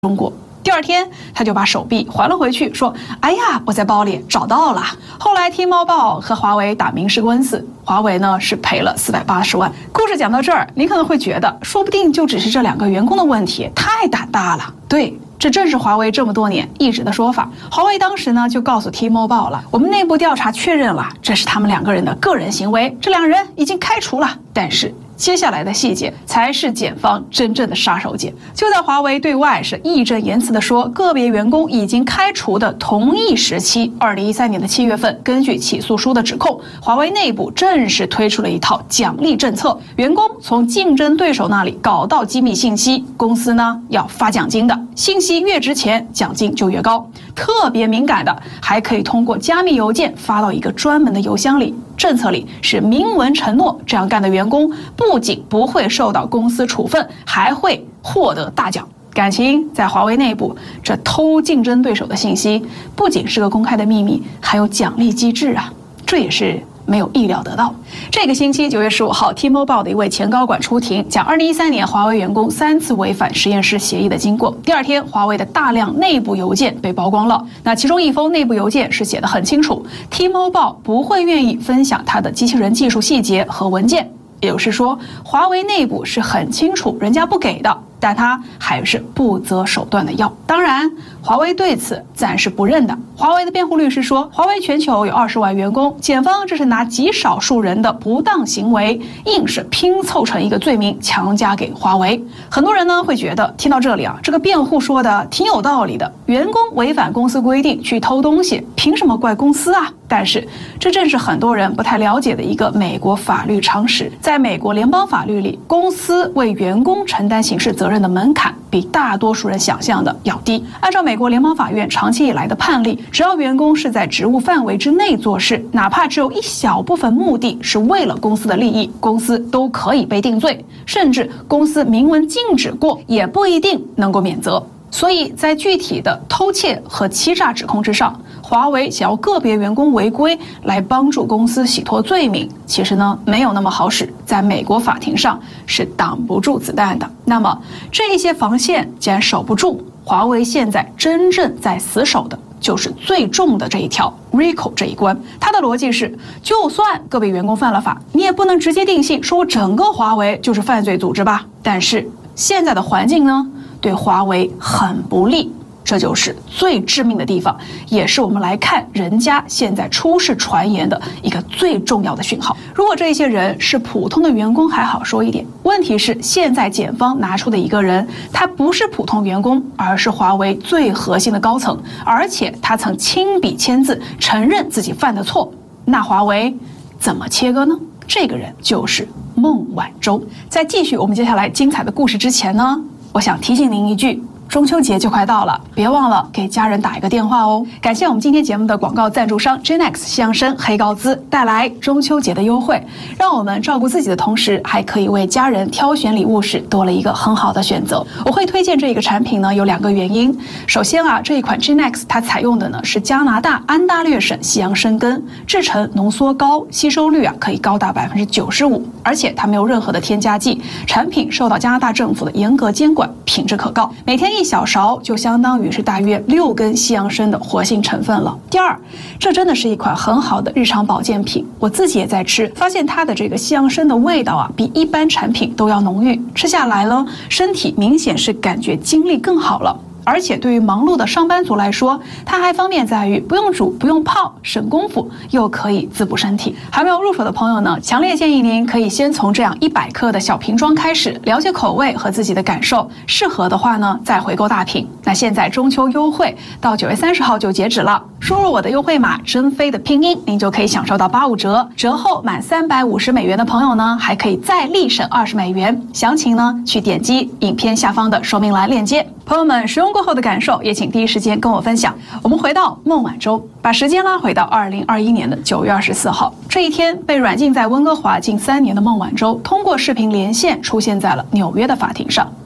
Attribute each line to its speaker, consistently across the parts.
Speaker 1: 中国。第二天，他就把手臂还了回去，说：“哎呀，我在包里找到了。”后来，T-Mobile 和华为打民事官司，华为呢是赔了480万。故事讲到这儿，你可能会觉得，说不定就只是这2个员工的问题，太胆大了。对，这正是华为这么多年一直的说法。华为当时呢就告诉 T-Mobile 了，我们内部调查确认了，这是他们2个人的个人行为，这2人已经开除了。但是接下来的细节才是检方真正的杀手锏。就在华为对外是义正言辞地说个别员工已经开除的同一时期，2013年的7月份，根据起诉书的指控，华为内部正式推出了一套奖励政策，员工从竞争对手那里搞到机密信息，公司呢要发奖金的，信息越值钱，奖金就越高。特别敏感的，还可以通过加密邮件发到一个专门的邮箱里。政策里是明文承诺，这样干的员工不仅不会受到公司处分，还会获得大奖。感情在华为内部，这偷竞争对手的信息不仅是个公开的秘密，还有奖励机制啊，这也是没有意料得到。这个星期9月15号 ，T-Mobile 的一位前高管出庭，讲2013年华为员工3次违反实验室协议的经过。第二天，华为的大量内部邮件被曝光了。那其中一封内部邮件是写得很清楚 ，T-Mobile 不会愿意分享它的机器人技术细节和文件。也就是说，华为内部是很清楚人家不给的，但他还是不择手段的要。当然，华为对此暂时不认的。华为的辩护律师说，华为全球有20万员工，检方这是拿极少数人的不当行为，硬是拼凑成一个罪名强加给华为。很多人呢会觉得，听到这里啊，这个辩护说的挺有道理的，员工违反公司规定去偷东西，凭什么怪公司啊？但是，这正是很多人不太了解的一个美国法律常识。在美国联邦法律里，公司为员工承担刑事责任的门槛比大多数人想象的要低。按照美国联邦法院长期以来的判例，只要员工是在职务范围之内做事，哪怕只有一小部分目的是为了公司的利益，公司都可以被定罪，甚至公司明文禁止过，也不一定能够免责。所以在具体的偷窃和欺诈指控之上，华为想要个别员工违规来帮助公司洗脱罪名，其实呢没有那么好使，在美国法庭上是挡不住子弹的。那么这些防线既然守不住，华为现在真正在死守的就是最重的这一条 RICO 这一关。它的逻辑是，就算个别员工犯了法，你也不能直接定性说整个华为就是犯罪组织吧。但是现在的环境呢，对华为很不利，这就是最致命的地方，也是我们来看人家现在出事传言的一个最重要的讯号。如果这些人是普通的员工还好说一点，问题是现在检方拿出的一个人，他不是普通员工，而是华为最核心的高层，而且他曾亲笔签字承认自己犯的错，那华为怎么切割呢？这个人就是孟晚舟。在继续我们接下来精彩的故事之前呢，我想提醒您一句，中秋节就快到了，别忘了给家人打一个电话哦。感谢我们今天节目的广告赞助商 Genex 西洋参黑高滋带来中秋节的优惠，让我们照顾自己的同时，还可以为家人挑选礼物时多了一个很好的选择。我会推荐这个产品呢，有2个原因。首先啊，这一款 Genex 它采用的呢是加拿大安大略省西洋参根，制成浓缩高，吸收率啊可以高达95%，而且它没有任何的添加剂，产品受到加拿大政府的严格监管，品质可靠。每天1小勺就相当于是大约6根西洋参的活性成分了。第二，这真的是一款很好的日常保健品，我自己也在吃，发现它的这个西洋参的味道啊，比一般产品都要浓郁，吃下来呢，身体明显是感觉精力更好了。而且对于忙碌的上班族来说，它还方便在于不用煮不用泡，省功夫，又可以滋补身体。还没有入手的朋友呢，强烈建议您可以先从这样100克的小瓶装开始，了解口味和自己的感受，适合的话呢再回购大瓶。那现在中秋优惠到9月30号就截止了，输入我的优惠码珍妃的拼音，您就可以享受到85折，折后满350美元的朋友呢还可以再立省20美元。详情呢去点击影片下方的说明栏链接。朋友们使用过后的感受也请第一时间跟我分享。我们回到孟晚舟，把时间拉回到2021年的9月24号，这一天被软禁在温哥华近3年的孟晚舟通过视频连线出现在了纽约的法庭上。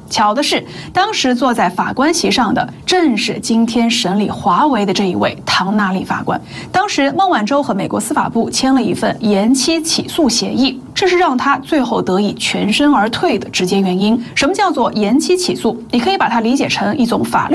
Speaker 1: 巧的是，当时坐在法官席上的正是今天审理华为的这一位唐纳利法官。当时孟晚舟和美国司法部签了一份延期起诉协议，这是让他最后得以全身而退的直接原因。什么叫做延期起诉？你可以把它理解成一种法律